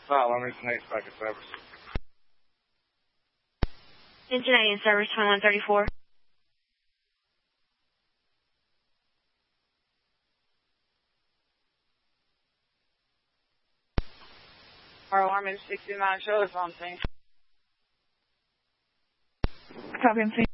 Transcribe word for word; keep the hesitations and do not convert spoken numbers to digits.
File, I'm Cincinnati Packet Service. Cincinnati Service twenty-one thirty-four. Alarm is sixty-nine, show us on scene. Copy, M C.